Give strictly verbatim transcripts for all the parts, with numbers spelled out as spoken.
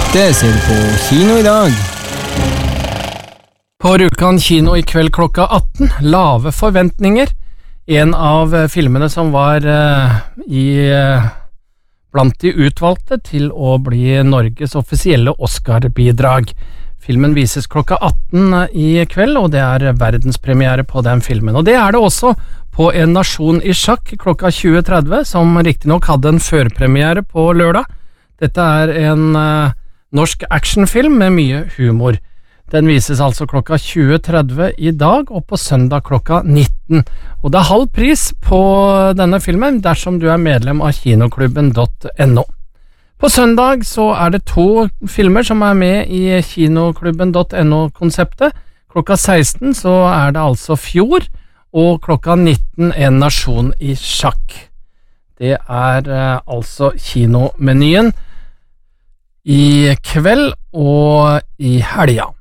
Dette ser du på kino i dag. På Rjukan kino i kveld klokka atten, Lave forventninger. En av filmene som var uh, i uh, blant de utvalgte til å bli Norges offisielle Oscar-bidrag. Filmen vises klokka atten i kveld, og det er verdenspremiere på den filmen. Og det er det også på En nasjon i sjakk klokka tjue tretti, som riktignok hadde en førpremiere på lørdag. Dette er en uh, norsk actionfilm med mye humor. Den vises altså klokka tjue tretti i dag, og på søndag klokka nitten. Og det er halv pris på denne filmen dersom du er medlem av kinoklubben punktum no. På søndag så er det to filmer som er med i kinoklubben punktum no-konseptet. Klokka seksten så er det altså Fjord, og klokka nitten En nasjon i sjakk. Det er eh, altså kinomenyen i kveld og i helga.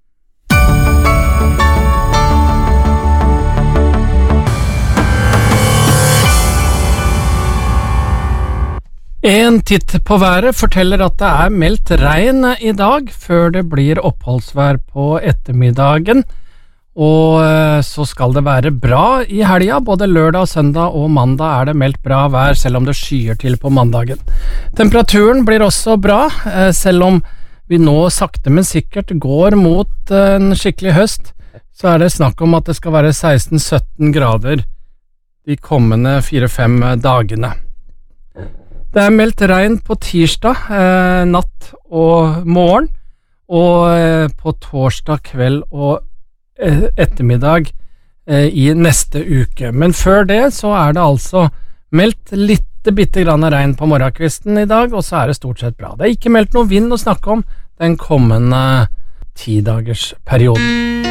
En titt på været forteller at det er meldt regn i dag, før det blir oppholdsvær på ettermiddagen, og så skal det være bra i helga. Både lørdag, søndag og mandag er det meldt bra vær, selv om det skyer til på mandagen. Temperaturen blir også bra, selv om vi nå sakte men sikkert går mot en skikkelig høst, så er det snakk om at det skal være seksten til sytten grader de kommende fire-fem dagene. Det er meldt regn på tirsdag, eh, natt og morgen, og eh, på torsdag kveld og eh, ettermiddag eh, i neste uke. Men før det så er det altså meldt litt bitte grann regn på morgenkvisten i dag, og så er det stort sett bra. Det er ikke meldt noe vind å snakke om den kommende tidagers perioden.